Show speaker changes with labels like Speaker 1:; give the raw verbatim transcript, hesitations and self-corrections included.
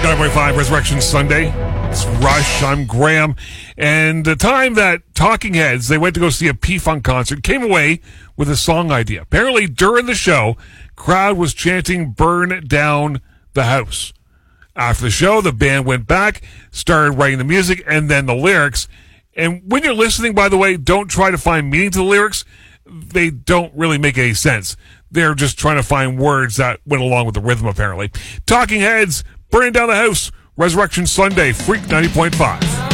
Speaker 1: Freak nine point five Resurrection Sunday. It's Rush. I'm Graham. And the time that Talking Heads, they went to go see a P-Funk concert, came away with a song idea. Apparently, during the show, crowd was chanting, "Burn Down the House." After the show, the band went back, started writing the music, and then the lyrics. And when you're listening, by the way, don't try to find meaning to the lyrics. They don't really make any sense. They're just trying to find words that went along with the rhythm, apparently. Talking Heads, Burning Down the House, Resurrection Sunday, Freak ninety point five.